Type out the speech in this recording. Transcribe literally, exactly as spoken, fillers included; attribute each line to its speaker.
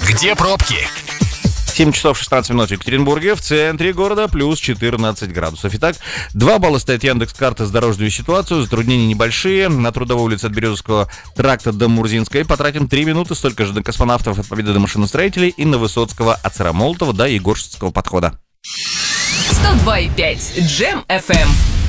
Speaker 1: Где пробки?
Speaker 2: семь часов шестнадцать минут в Екатеринбурге, в центре города плюс четырнадцать градусов. Итак, два балла стоит Яндекс.Карта с дорожную ситуацию, затруднения небольшие. На Трудовой улице от Березовского тракта до Мурзинской потратим три минуты, столько же до Космонавтов от Победы до Машиностроителей и на Высоцкого от Сыромолотова до Егоршинского подхода.
Speaker 3: сто два и пять Джем эф эм.